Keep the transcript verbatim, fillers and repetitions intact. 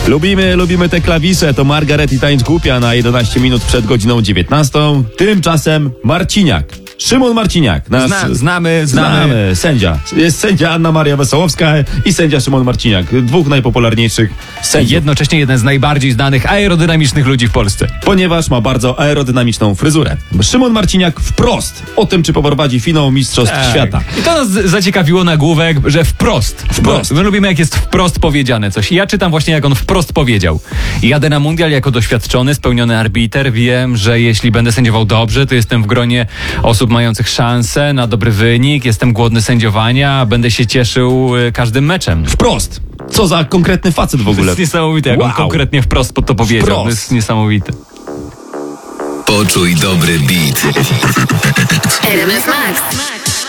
Lubimy, lubimy te klawisze. To Margaret i tańcz głupia na jedenaście minut przed godziną dziewiętnastą. Tymczasem Marciniak. Szymon Marciniak. Nasz, Zna, znamy, znamy. znamy. Sędzia. Jest sędzia Anna Maria Wesołowska i sędzia Szymon Marciniak. Dwóch najpopularniejszych sędziów. Jednocześnie jeden z najbardziej znanych aerodynamicznych ludzi w Polsce. Ponieważ ma bardzo aerodynamiczną fryzurę. Szymon Marciniak wprost o tym, czy poprowadzi finał Mistrzostw Tak. Świata. I to nas zaciekawiło nagłówek, że wprost. Wprost. Bo my lubimy, jak jest wprost powiedziane coś. I ja czytam właśnie, jak on wprost powiedział. Jadę na mundial jako doświadczony, spełniony arbiter. Wiem, że jeśli będę sędziował dobrze, to jestem w gronie osób mających szansę na dobry wynik. Jestem głodny sędziowania, będę się cieszył y, każdym meczem. Wprost. Co za konkretny facet w To ogóle. jest niesamowite, jak Wow. on konkretnie wprost pod to powiedział. Wprost. To jest niesamowite. Poczuj dobry beat. R M F Max.